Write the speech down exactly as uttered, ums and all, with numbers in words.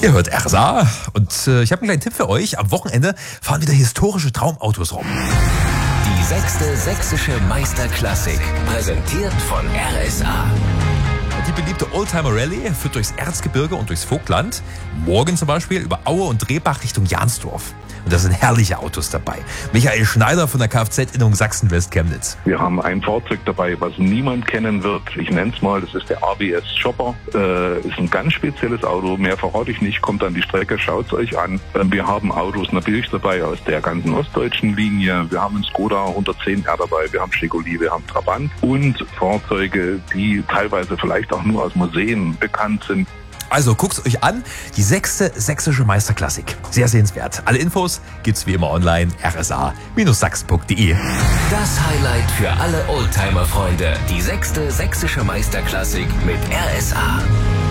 Ihr hört R S A und äh, ich habe einen kleinen Tipp für euch. Am Wochenende fahren wieder historische Traumautos rum. Die sechste sächsische Meisterklassik, präsentiert von R S A. Die beliebte Oldtimer Rallye führt durchs Erzgebirge und durchs Vogtland. Morgen zum Beispiel über Aue und Rehbach Richtung Jansdorf. Und da sind herrliche Autos dabei. Michael Schneider von der Kfz-Innung Sachsen-West-Chemnitz. Wir haben ein Fahrzeug dabei, was niemand kennen wird. Ich nenne es mal, das ist der A B S Chopper. Äh, ist ein ganz spezielles Auto, mehr verrate ich nicht. Kommt an die Strecke, schaut es euch an. Äh, wir haben Autos natürlich dabei aus der ganzen ostdeutschen Linie. Wir haben einen Skoda hundertzehn R dabei, wir haben Chevrolet, wir haben Trabant und Fahrzeuge, die teilweise vielleicht auch nur aus Museen bekannt sind. Also guckt's euch an, die sechste sächsische Meisterklassik. Sehr sehenswert. Alle Infos gibt's wie immer online r s a Bindestrich sachsen punkt d e. Das Highlight für alle Oldtimer-Freunde. Die sechste sächsische Meisterklassik mit R S A.